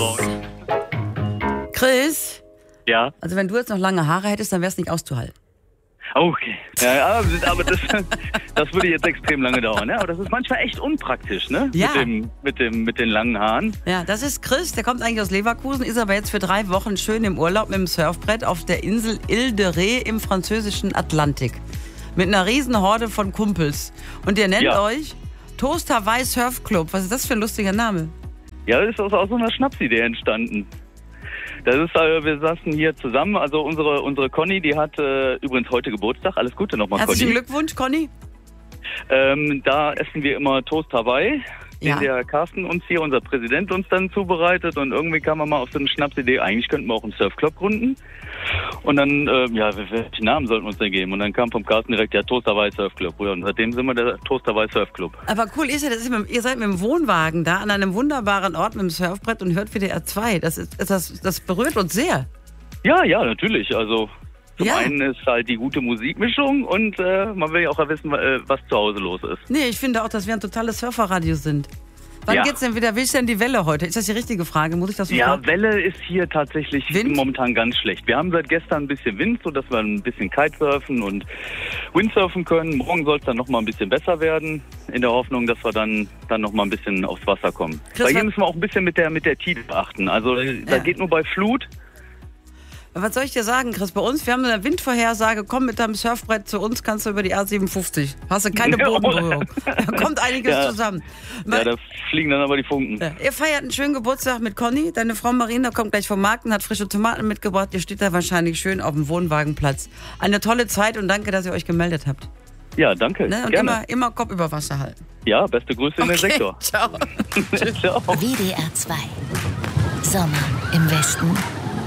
raus. Chris? Ja? Also wenn du jetzt noch lange Haare hättest, dann wäre es nicht auszuhalten. Okay. Ja, aber das würde jetzt extrem lange dauern, ne? Aber das ist manchmal echt unpraktisch, ne? Ja. Mit den langen Haaren. Ja, das ist Chris, der kommt eigentlich aus Leverkusen, ist aber jetzt für 3 Wochen schön im Urlaub mit dem Surfbrett auf der Insel Ile de Ré im französischen Atlantik. Mit einer riesen Horde von Kumpels. Und ihr nennt euch Toast Hawaii Surf Club. Was ist das für ein lustiger Name? Ja, das ist aus so einer Schnapsidee entstanden. Das ist, wir saßen hier zusammen, also unsere Conny, die hat übrigens heute Geburtstag. Alles Gute nochmal, Conny. Herzlichen Glückwunsch, Conny. Da essen wir immer Toast Hawaii, den der Carsten uns hier, unser Präsident, uns dann zubereitet. Und irgendwie kam man mal auf so eine Schnapsidee, eigentlich könnten wir auch einen Surfclub gründen. Und dann, welchen Namen sollten wir uns denn geben? Und dann kam vom Carsten direkt der Toast Hawaii Surfclub. Und seitdem sind wir der Toast Hawaii Surfclub. Aber cool ist ja, ihr seid mit dem Wohnwagen da an einem wunderbaren Ort mit dem Surfbrett und hört WDR 2. Das berührt uns sehr. Ja, natürlich. Also zum Ja. einen ist halt die gute Musikmischung und man will ja auch wissen, was zu Hause los ist. Nee, ich finde auch, dass wir ein totales Surferradio sind. Wann geht's denn wieder? Wie ist denn die Welle heute? Ist das die richtige Frage? Muss ich das so Ja, Welle ist hier tatsächlich momentan ganz schlecht. Wir haben seit gestern ein bisschen Wind, sodass wir ein bisschen Kitesurfen und Windsurfen können. Morgen soll es dann nochmal ein bisschen besser werden, in der Hoffnung, dass wir dann nochmal ein bisschen aufs Wasser kommen. Chris, Bei hier müssen wir auch ein bisschen mit der Tide achten. Also da geht nur bei Flut. Was soll ich dir sagen, Chris? Bei uns, wir haben eine Windvorhersage, komm mit deinem Surfbrett zu uns, kannst du über die R57. Hast du keine Bodenberührung. Da kommt einiges zusammen. Ja, da fliegen dann aber die Funken. Ja. Ihr feiert einen schönen Geburtstag mit Conny. Deine Frau Marina kommt gleich vom Markt und hat frische Tomaten mitgebracht. Ihr steht da wahrscheinlich schön auf dem Wohnwagenplatz. Eine tolle Zeit und danke, dass ihr euch gemeldet habt. Ja, danke. Ne? Und gerne. immer Kopf über Wasser halten. Ja, beste Grüße in den Sektor. Ciao. Ciao. WDR 2. Sommer im Westen.